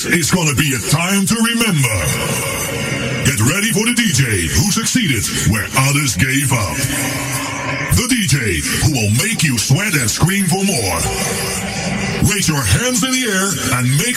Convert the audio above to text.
This is gonna be a time to remember. Get ready for the DJ who succeeded where others gave up. The DJ who will make you sweat and scream for more. Raise your hands in the air and make